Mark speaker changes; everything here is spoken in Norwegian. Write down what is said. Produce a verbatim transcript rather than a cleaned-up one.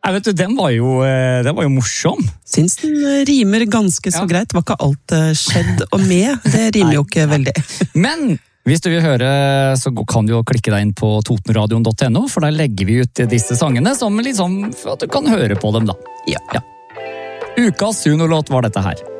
Speaker 1: Jeg vet du, den var jo, den var jo morsom.
Speaker 2: Syns den rimer ganske så ja. greit. Det var ikke alt skjedd og med. Det rimer jo ikke veldig.
Speaker 1: Men hvis du vil høre, så kan du jo klikke deg inn på totenradion punktum no, for der legger vi ut disse sangene som liksom, for at du kan høre på dem da.
Speaker 2: Ja.
Speaker 1: ja. Ukas Suno-låt var dette her.